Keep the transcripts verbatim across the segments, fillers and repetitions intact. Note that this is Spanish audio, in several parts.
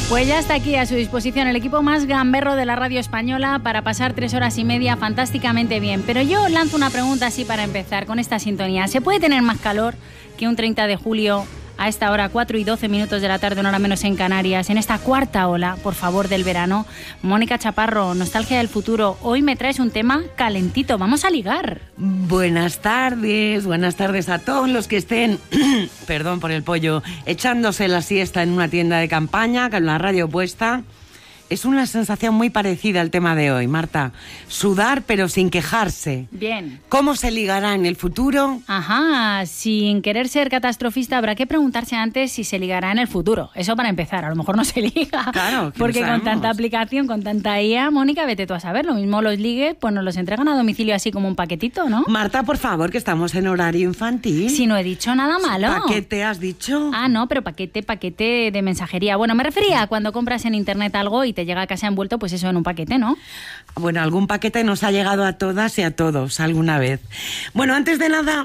Pues ya está aquí a su disposición el equipo más gamberro de la radio española para pasar tres horas y media fantásticamente bien. Pero yo lanzo una pregunta así para empezar con esta sintonía. ¿Se puede tener más calor que un treinta de julio a esta hora, cuatro y doce minutos de la tarde, una hora menos en Canarias, en esta cuarta ola, por favor, del verano? Mónica Chaparro, Nostalgia del Futuro, hoy me traes un tema calentito, vamos a ligar. Buenas tardes, buenas tardes a todos los que estén, perdón por el pollo, echándose la siesta en una tienda de campaña, con la radio puesta. Es una sensación muy parecida al tema de hoy, Marta. Sudar pero sin quejarse. Bien. ¿Cómo se ligará en el futuro? Ajá, sin querer ser catastrofista, habrá que preguntarse antes si se ligará en el futuro. Eso para empezar, a lo mejor no se liga. Claro, que porque no con sabemos. tanta aplicación, con tanta I A, Mónica, vete tú a saber. Lo mismo los ligues, pues nos los entregan a domicilio así como un paquetito, ¿no? Marta, por favor, que estamos en horario infantil. Si no he dicho nada malo. ¿Paquete has dicho? Ah, no, pero paquete, paquete de mensajería. Bueno, me refería a cuando compras en internet algo y te llega a casa envuelto, pues eso, en un paquete, ¿no? Bueno, algún paquete nos ha llegado a todas y a todos alguna vez. Bueno, antes de nada,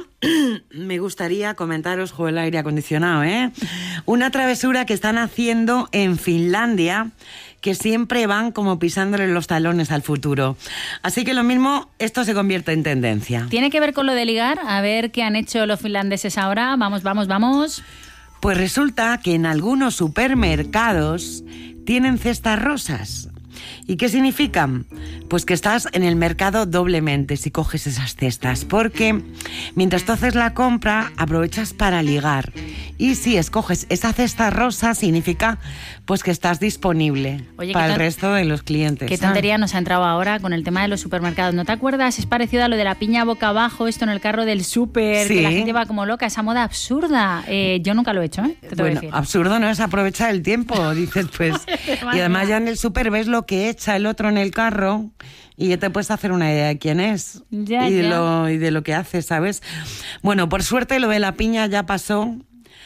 me gustaría comentaros, jo, el aire acondicionado, ¿eh? Una travesura que están haciendo en Finlandia, que siempre van como pisándole los talones al futuro. Así que lo mismo, esto se convierte en tendencia. ¿Tiene que ver con lo de ligar? A ver qué han hecho los finlandeses ahora. Vamos, vamos, vamos. Pues resulta que en algunos supermercados tienen cestas rosas. ¿Y qué significan? Pues que estás en el mercado doblemente si coges esas cestas, porque mientras tú haces la compra aprovechas para ligar. Y si escoges esa cesta rosa significa pues que estás disponible. Oye, para qué el ton- resto de los clientes. Qué tontería nos ha entrado ahora con el tema de los supermercados. ¿No te acuerdas? Es parecido a lo de la piña boca abajo, esto en el carro del súper, Sí. que la gente va como loca, esa moda absurda. Eh, yo nunca lo he hecho, ¿eh? Te tengo que Bueno, decir. absurdo no es aprovechar el tiempo, dices pues. Y además ya en el súper ves lo que echa el otro en el carro y ya te puedes hacer una idea de quién es Ya, y, de ya. Lo, y de lo que hace, ¿sabes? Bueno, por suerte lo de la piña ya pasó.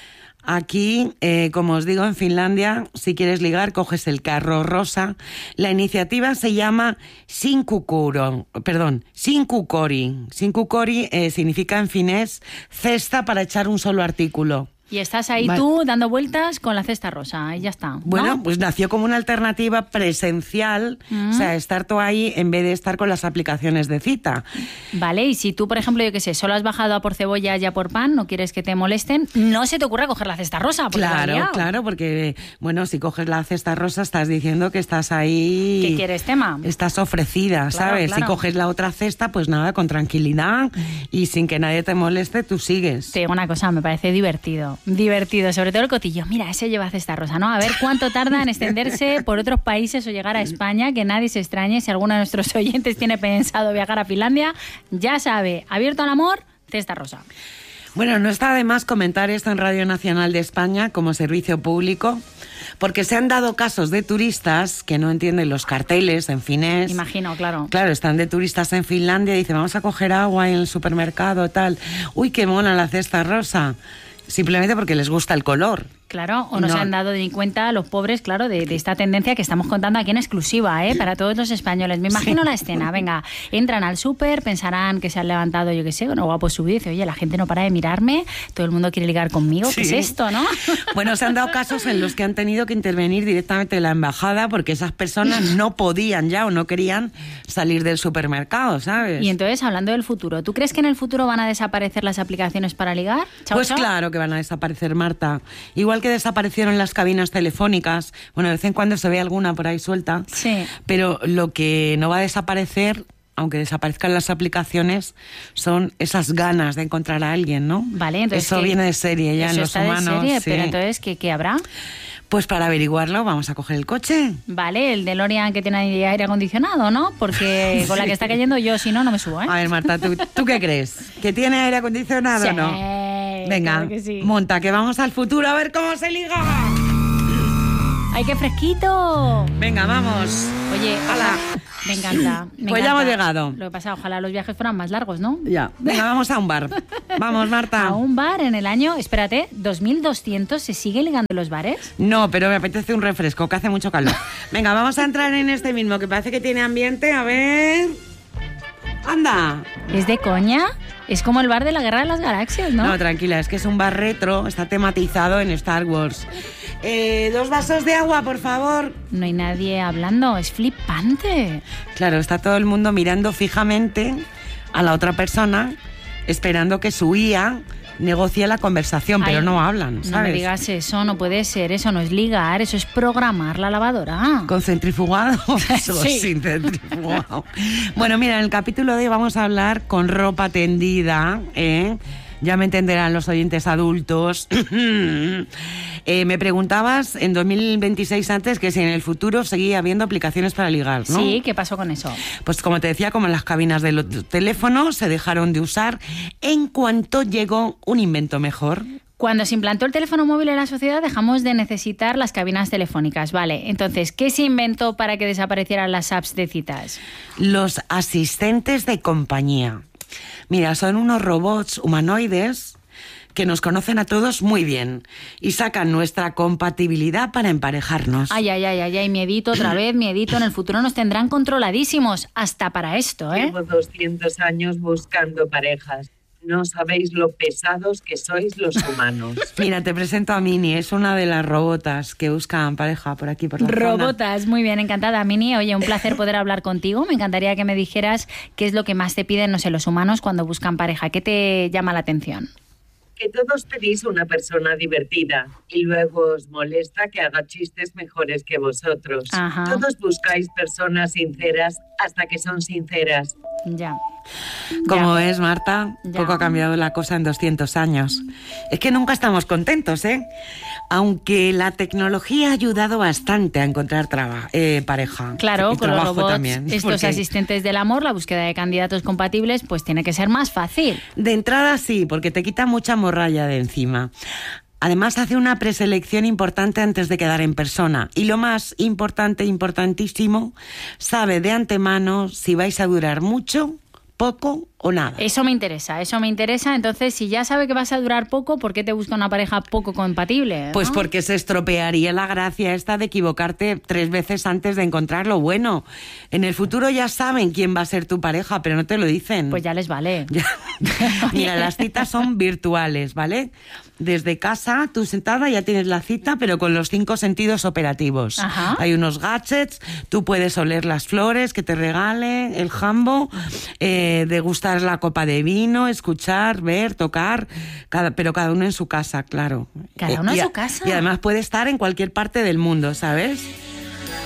Aquí, eh, como os digo, en Finlandia, si quieres ligar, coges el carro rosa. La iniciativa se llama Sinkukuro, perdón, Sinkukori. Sinkukori eh, significa en finés cesta para echar un solo artículo. Y estás ahí Vale. tú dando vueltas con la cesta rosa y ya está, ¿no? Bueno, pues nació como una alternativa presencial, Mm. o sea, estar tú ahí en vez de estar con las aplicaciones de cita. Vale, y si tú, por ejemplo, yo qué sé, solo has bajado a por cebolla y a por pan, no quieres que te molesten, no se te ocurra coger la cesta rosa. porque la has Claro, liado. claro, porque, bueno, si coges la cesta rosa estás diciendo que estás ahí... ¿Qué quieres, tema? Estás ofrecida, Claro, ¿sabes? claro. Si coges la otra cesta, pues nada, con tranquilidad y sin que nadie te moleste, tú sigues. Te digo una cosa, me parece divertido, divertido, sobre todo el cotillo. Mira, ese lleva cesta rosa, ¿no? A ver cuánto tarda en extenderse por otros países o llegar a España, que nadie se extrañe si alguno de nuestros oyentes tiene pensado viajar a Finlandia, ya sabe, abierto al amor, cesta rosa. Bueno, no está de más comentar esto en Radio Nacional de España como servicio público, porque se han dado casos de turistas que no entienden los carteles en finés. Imagino, claro. Claro, están de turistas en Finlandia y dicen, vamos a coger agua en el supermercado, tal. Uy, qué mona la cesta rosa. Simplemente porque les gusta el color. Claro, o no, No. se han dado ni cuenta los pobres, claro, de, de esta tendencia que estamos contando aquí en exclusiva, ¿eh? Para todos los españoles. Me imagino la escena, venga, entran al súper, pensarán que se han levantado, yo qué sé, bueno, guapo subido, y dice, oye, la gente no para de mirarme, todo el mundo quiere ligar conmigo, ¿qué es Sí. esto, no? Bueno, se han dado casos en los que han tenido que intervenir directamente la embajada porque esas personas no podían ya o no querían salir del supermercado, ¿sabes? Y entonces, hablando del futuro, ¿tú crees que en el futuro van a desaparecer las aplicaciones para ligar? Chao, Pues chao. claro que van a desaparecer, Marta. Igual que desaparecieron las cabinas telefónicas. Bueno, de vez en cuando se ve alguna por ahí suelta. Sí. Pero lo que no va a desaparecer, aunque desaparezcan las aplicaciones, son esas ganas de encontrar a alguien, ¿no? Vale, entonces... Eso ¿qué? viene de serie ya Eso en los está de humanos. serie, sí. pero entonces, ¿qué, qué habrá? Pues para averiguarlo vamos a coger el coche. Vale, el DeLorean que tiene aire acondicionado, ¿no? Porque con la que está cayendo yo, si no, no me subo, ¿eh? A ver, Marta, ¿tú, ¿tú qué crees? ¿Que tiene aire acondicionado Sí, o no? Venga, claro que sí. monta, que vamos al futuro a ver cómo se liga. ¡Ay, qué fresquito! Venga, vamos. Oye, Hala. me encanta. Me Pues ya encanta. hemos llegado. Lo que pasa, ojalá los viajes fueran más largos, ¿no? Ya. Venga, vamos a un bar. Vamos, Marta. A un bar en el año, espérate, dos mil doscientos, ¿se sigue ligando en los bares? No, pero me apetece un refresco, que hace mucho calor. Venga, vamos a entrar en este mismo, que parece que tiene ambiente. A ver... ¡Anda! ¿Es de coña? Es como el bar de la Guerra de las Galaxias, ¿no? No, tranquila, es que es un bar retro, está tematizado en Star Wars. Eh, dos vasos de agua, por favor. No hay nadie hablando, es flipante. Claro, está todo el mundo mirando fijamente a la otra persona, esperando que su I A negocie la conversación, Ay, pero no hablan, ¿sabes? No me digas eso, no puede ser, eso no es ligar, eso es programar la lavadora. ¿Con centrifugado? Eso, Sí. sin centrifugado. Bueno, mira, en el capítulo de hoy vamos a hablar con ropa tendida, ¿eh? Ya me entenderán los oyentes adultos. eh, me preguntabas en dos mil veintiséis antes que si en el futuro seguía habiendo aplicaciones para ligar, ¿no? Sí, ¿qué pasó con eso? Pues como te decía, como las cabinas de los teléfonos se dejaron de usar en cuanto llegó un invento mejor. Cuando se implantó el teléfono móvil en la sociedad dejamos de necesitar las cabinas telefónicas, vale. Entonces, ¿qué se inventó para que desaparecieran las apps de citas? Los asistentes de compañía. Mira, son unos robots humanoides que nos conocen a todos muy bien y sacan nuestra compatibilidad para emparejarnos. Ay, ay, ay, ay, ay, miedito otra vez, miedito. En el futuro nos tendrán controladísimos, hasta para esto, ¿eh? Llevo doscientos años buscando parejas. No sabéis lo pesados que sois los humanos. Mira, te presento a Mini, es una de las robotas que buscan pareja por aquí, por la zona. Robotas, muy bien, encantada, Mini. Oye, un placer poder hablar contigo. Me encantaría que me dijeras qué es lo que más te piden, no sé, los humanos cuando buscan pareja. ¿Qué te llama la atención? Que todos pedís una persona divertida y luego os molesta que haga chistes mejores que vosotros. Ajá. Todos buscáis personas sinceras hasta que son sinceras. Ya. Como Ya. ves, Marta, Ya. poco ha cambiado la cosa en doscientos años. Es que nunca estamos contentos, ¿eh? Aunque la tecnología ha ayudado bastante a encontrar traba, eh, pareja. Claro, Y con los trabajo robots, también, estos porque asistentes del amor, la búsqueda de candidatos compatibles, pues tiene que ser más fácil. de entrada sí, porque te quita mucha morralla de encima. Además hace una preselección importante antes de quedar en persona. Y lo más importante, importantísimo, sabe de antemano si vais a durar mucho, poco o nada. Eso me interesa, eso me interesa. Entonces, si ya sabe que vas a durar poco, ¿por qué te busca una pareja poco compatible? ¿no? Pues porque se estropearía la gracia esta de equivocarte tres veces antes de encontrar lo bueno. En el futuro ya saben quién va a ser tu pareja, pero no te lo dicen. Pues ya les vale. Ya. Mira, las citas son virtuales, ¿vale? Desde casa, tú sentada ya tienes la cita, pero con los cinco sentidos operativos. Ajá. Hay unos gadgets, tú puedes oler las flores que te regale el jambo, eh, degustar la copa de vino, escuchar, ver, tocar, cada, pero cada uno en su casa, claro. Cada uno Eh, y en a- su casa. Y además puede estar en cualquier parte del mundo, ¿sabes?